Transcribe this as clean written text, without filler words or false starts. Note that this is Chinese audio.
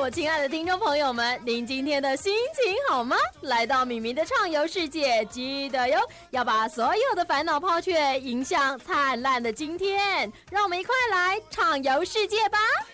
我亲爱的听众朋友们，您今天的心情好吗？来到米米的畅游世界，记得哟，要把所有的烦恼抛却，迎向灿烂的今天。让我们一块来畅游世界吧！